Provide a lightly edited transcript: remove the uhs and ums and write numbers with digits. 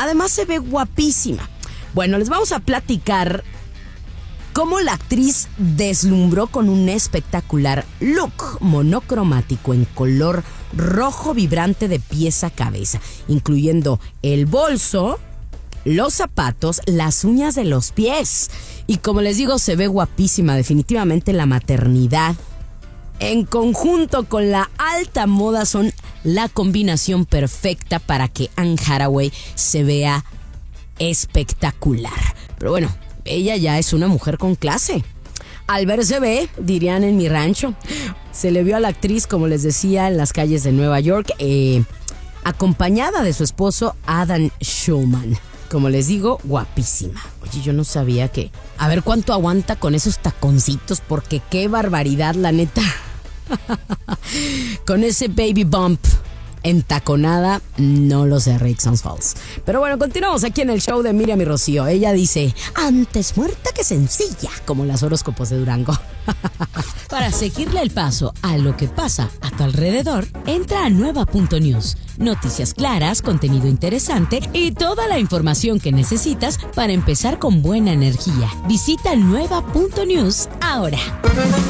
Además se ve guapísima. Bueno, les vamos a platicar cómo la actriz deslumbró con un espectacular look monocromático en color rojo vibrante de pies a cabeza, incluyendo el bolso, los zapatos, las uñas de los pies. Y como les digo, se ve guapísima. Definitivamente la maternidad en conjunto con la alta moda son la combinación perfecta para que Anne Hathaway se vea espectacular. Pero bueno, ella ya es una mujer con clase. Al verse ve, dirían en mi rancho. Se le vio a la actriz, como les decía, en las calles de Nueva York, acompañada de su esposo Adam Shulman. Como les digo, guapísima. Oye, yo no sabía que... A ver cuánto aguanta con esos taconcitos, porque qué barbaridad, la neta. Con ese baby bump entaconada, no lo sé, Ricksons Falls. Pero bueno, continuamos aquí en el show de Miriam y Rocío. Ella dice, antes muerta que sencilla, como las horóscopos de Durango. Para seguirle el paso a lo que pasa a tu alrededor, entra a nueva.news. Noticias claras, contenido interesante y toda la información que necesitas para empezar con buena energía. Visita nueva.news ahora.